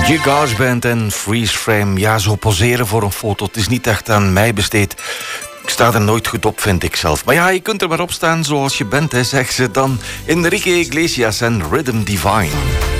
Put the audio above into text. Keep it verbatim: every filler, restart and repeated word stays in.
G Garage Band en Freeze Frame. Ja, zo poseren voor een foto. Het is niet echt aan mij besteed. Ik sta er nooit goed op, vind ik zelf. Maar ja, je kunt er maar op staan zoals je bent, hè, zegt ze dan. Enrique Iglesias en Rhythm Divine.